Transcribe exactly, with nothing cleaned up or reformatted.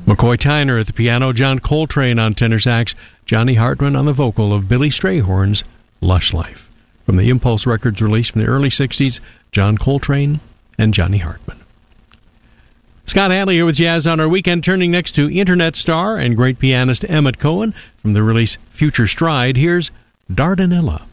McCoy Tyner at the piano, John Coltrane on tenor sax, Johnny Hartman on the vocal of Billy Strayhorn's Lush Life. From the Impulse Records release from the early sixties, John Coltrane and Johnny Hartman. Scott Hadley here with Jazz on Our Weekend, turning next to internet star and great pianist Emmett Cohen from the release Future Stride. Here's Dardanella.